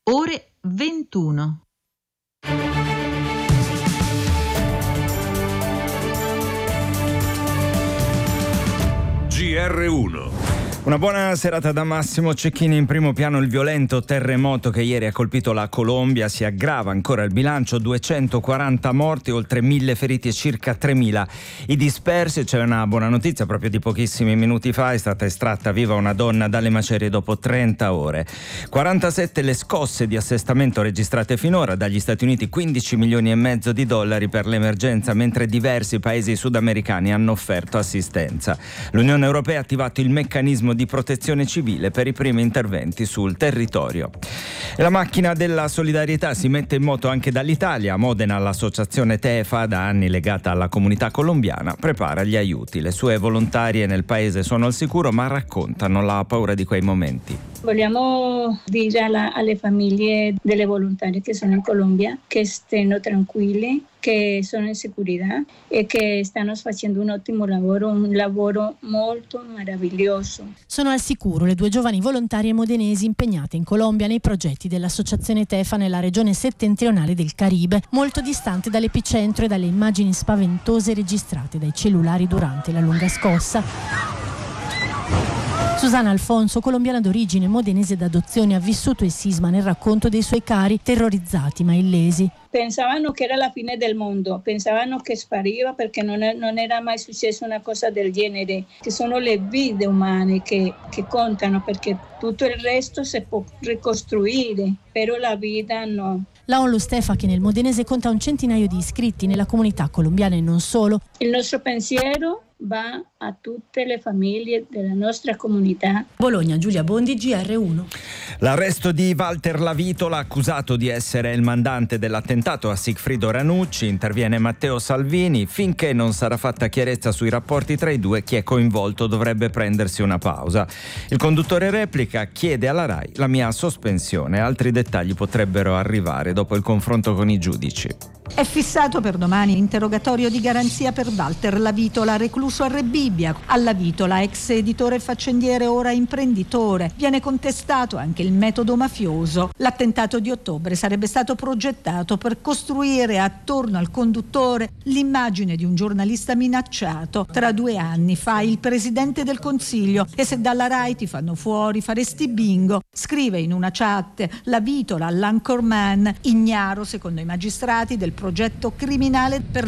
ore 21. GR1. Una buona serata da Massimo Cecchini. In primo piano il violento terremoto che ieri ha colpito la Colombia. Si aggrava ancora il bilancio, 240 morti, oltre 1000 feriti e circa 3000 i dispersi. C'è una buona notizia, proprio di pochissimi minuti fa è stata estratta viva una donna dalle macerie dopo 30 ore. 47 le scosse di assestamento registrate finora, dagli Stati Uniti 15 milioni e mezzo di dollari per l'emergenza, mentre diversi paesi sudamericani hanno offerto assistenza. L'Unione Europea ha attivato il meccanismo di protezione civile per i primi interventi sul territorio. E la macchina della solidarietà si mette in moto anche dall'Italia. A Modena l'associazione Tefa, da anni legata alla comunità colombiana, prepara gli aiuti. Le sue volontarie nel paese sono al sicuro, ma raccontano la paura di quei momenti. Vogliamo dire alle famiglie delle volontarie che sono in Colombia che stiano tranquilli, che sono in sicurezza e che stanno facendo un ottimo lavoro, un lavoro molto meraviglioso. Sono al sicuro le due giovani volontarie modenesi impegnate in Colombia nei progetti dell'associazione Tefa nella regione settentrionale del Caribe, molto distante dall'epicentro e dalle immagini spaventose registrate dai cellulari durante la lunga scossa. Susana Alfonso, colombiana d'origine, modenese d'adozione, ha vissuto il sisma nel racconto dei suoi cari, terrorizzati ma illesi. Pensavano che era la fine del mondo, pensavano che spariva perché non era mai successo una cosa del genere, che sono le vite umane che contano, perché tutto il resto si può ricostruire, però la vita no. La Onlus Tefa, che nel modenese conta un centinaio di iscritti nella comunità colombiana e non solo. Il nostro pensiero va a tutte le famiglie della nostra comunità. Bologna, Giulia Bondi, GR1. L'arresto di Walter Lavitola, accusato di essere il mandante dell'attentato a Sigfrido Ranucci. Interviene Matteo Salvini. Finché non sarà fatta chiarezza sui rapporti tra i due, chi è coinvolto dovrebbe prendersi una pausa. Il conduttore replica: chiede alla RAI la mia sospensione. Altri dettagli potrebbero arrivare dopo il confronto con i giudici. È fissato per domani interrogatorio di garanzia per Walter Lavitola, recluso a Rebibbia. A Lavitola, ex editore e faccendiere, ora imprenditore, viene contestato anche il metodo mafioso. L'attentato di ottobre sarebbe stato progettato per costruire attorno al conduttore l'immagine di un giornalista minacciato. Tra 2 anni fa il presidente del Consiglio: e se dalla RAI ti fanno fuori faresti bingo. Scrive in una chat Lavitola all'anchorman, ignaro secondo i magistrati del progetto criminale per